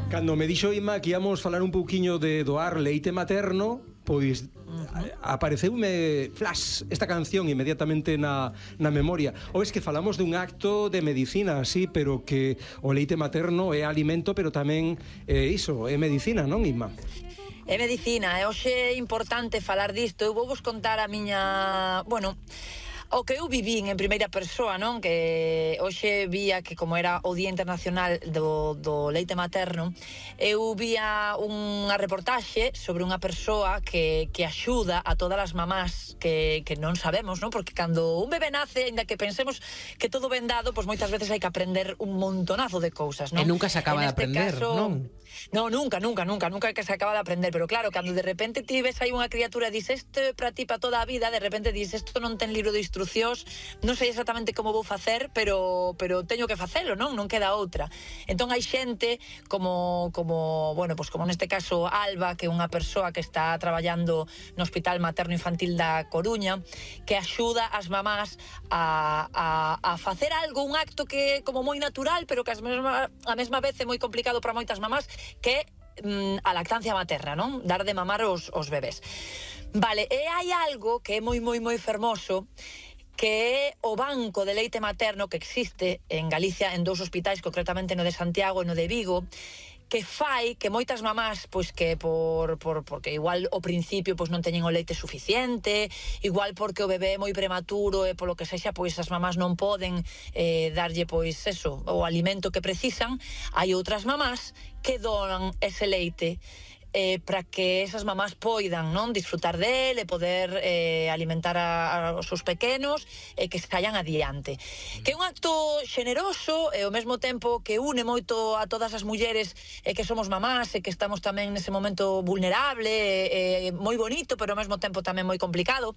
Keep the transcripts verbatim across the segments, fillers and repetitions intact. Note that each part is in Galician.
Cando me dixo Ima que íamos falar un pouquiño de doar leite materno, pois uh-huh. apareceume flash esta canción inmediatamente na, na memoria. Ou es que falamos dun acto de medicina, sí, pero que o leite materno é alimento, pero tamén é iso, é medicina, non, Ima? É medicina, e hoxe é importante falar disto. Eu vou vos contar a miña... Bueno... O que eu vivín en primeira persoa, non? Que hoxe vía que como era o Día Internacional do, do Leite Materno, eu vía unha reportaxe sobre unha persoa que, que axuda a todas as mamás que, que non sabemos, non? Porque cando un bebé nace, ainda que pensemos que todo ben dado, pois moitas veces hai que aprender un montonazo de cousas, non? E nunca se acaba de aprender, caso, non? No, nunca, nunca, nunca, nunca que se acaba de aprender, pero claro, cando de repente ti ves aí unha criatura e dices, isto é para ti para toda a vida, de repente dices, isto non ten libro de instruccións, non sei exactamente como vou facer, pero pero teño que facelo, non? Non queda outra. Entón hai xente como como, bueno, pois como neste caso Alba, que é unha persoa que está traballando no Hospital Materno Infantil da Coruña, que axuda as mamás a a a facer algo, un acto que é como moi natural, pero que as mesma a mesma vez é moi complicado para moitas mamás, que é mm, a lactancia materna, non? Dar de mamar os os bebés. Vale, e hai algo que é moi moi moi fermoso, que é o banco de leite materno que existe en Galicia en dous hospitais, concretamente no de Santiago e no de Vigo, que fai que moitas mamás, pois que por, por porque igual ao principio pois non teñen o leite suficiente, igual porque o bebé é moi prematuro e polo que sexa, pois as mamás non poden eh, darlle pois eso, o alimento que precisan, hai outras mamás que donan ese leite Eh, para que esas mamás poidan, non, disfrutar del e poder eh, alimentar a, a, os seus pequenos e que saian adiante. Mm. Que é un acto xeneroso e ao mesmo tempo que une moito a todas as mulleres e que somos mamás e que estamos tamén nese momento vulnerable e, e moi bonito, pero ao mesmo tempo tamén moi complicado.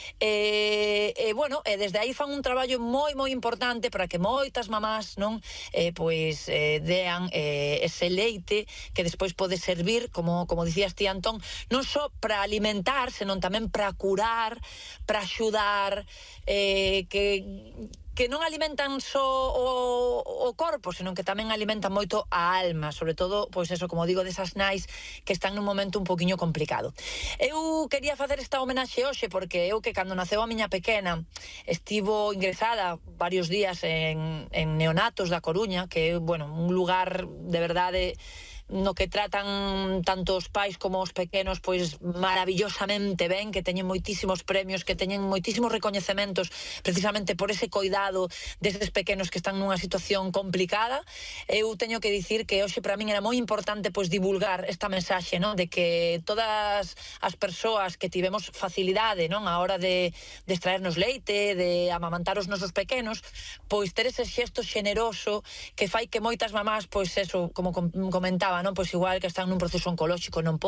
E, e bueno, e desde aí fan un traballo moi moi importante para que moitas mamás, non, eh, pois eh, dean eh, ese leite que despois pode servir como como dicías ti, Antón, non só para alimentar, senón tamén para curar, para axudar, eh, que que non alimentan só o, o corpo, senón que tamén alimentan moito a alma, sobre todo, pois eso, como digo, desas nais que están nun momento un poquinho complicado. Eu quería facer esta homenaxe hoxe porque eu que cando naceu a miña pequena estivo ingresada varios días en, en neonatos da Coruña, que é, bueno, un lugar de verdade no que tratan tanto os pais como os pequenos pois maravillosamente ben, que teñen moitísimos premios, que teñen moitísimos recoñecementos precisamente por ese coidado deses pequenos que están nunha situación complicada. Eu teño que dicir que hoxe para min era moi importante pois divulgar esta mensaxe, non, de que todas as persoas que tivemos facilidade, non, a hora de, de extraernos leite, de amamantar os nosos pequenos, pois ter ese xesto xeneroso que fai que moitas mamás, pois eso, como comentaba, non, pois igual que están nun proceso oncolóxico non